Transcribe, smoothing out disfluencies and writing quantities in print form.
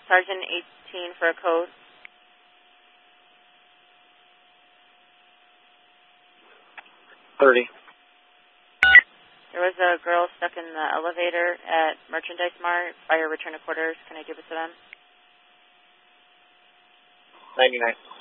Sergeant 18 for a code. There was a girl stuck in the elevator at Merchandise Mart. Fire return to quarters. Can I give it to them? 99.